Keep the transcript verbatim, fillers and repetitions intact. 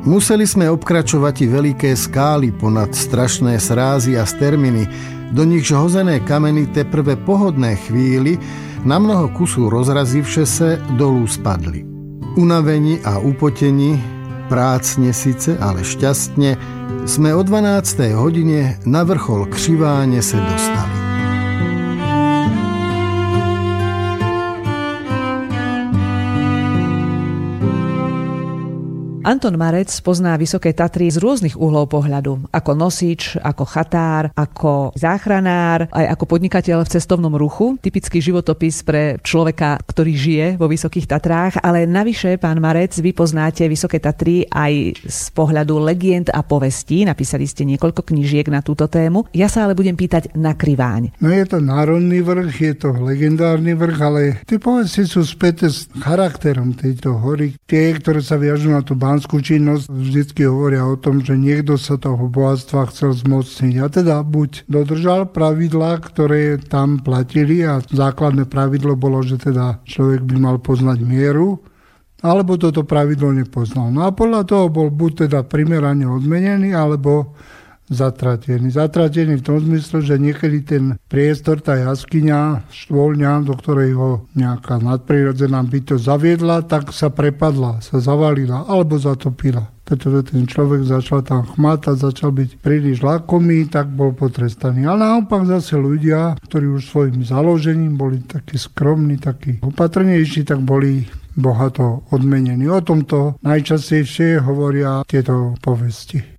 Museli sme obkračovať i veľké skály ponad strašné srázy a sterminy, do nichž hozené kameny teprve pohodné chvíli, na mnoho kusú rozrazivše se, dolu spadli. Unavení a upotení, prácne sice, ale šťastne, sme o dvanástej hodine na vrchol Křiváne se dostali. Anton Marec pozná Vysoké Tatry z rôznych uhlov pohľadu. Ako nosič, ako chatár, ako záchranár, aj ako podnikateľ v cestovnom ruchu. Typický životopis pre človeka, ktorý žije vo Vysokých Tatrách. Ale navyše, pán Marec, vy poznáte Vysoké Tatry aj z pohľadu legend a povestí. Napísali ste niekoľko knižiek na túto tému. Ja sa ale budem pýtať na Kriváň. No je to národný vrch, je to legendárny vrch, ale tie povesti sú späté s charakterom tejto hory. Tie, ktoré sa viažú na tú skú činnosť, vždycky hovoria o tom, že niekto sa toho bohatstva chcel zmocniť. A teda buď dodržal pravidlá, ktoré tam platili, a základné pravidlo bolo, že teda človek by mal poznať mieru, alebo toto pravidlo nepoznal. No a podľa toho bol buď teda primerane odmenený, alebo zatratený. Zatratený v tom zmysle, že niekedy ten priestor, tá jaskyňa, štvoľňa, do ktorej ho nejaká nadprirodzená bytosť zaviedla, tak sa prepadla, sa zavalila alebo zatopila. Pretože ten človek začal tam chmátať, začal byť príliš lakomý, tak bol potrestaný. Ale naopak zase ľudia, ktorí už svojim založením boli takí skromní, takí opatrnejší, tak boli bohato odmenení. O tomto najčastejšie hovoria tieto povesti.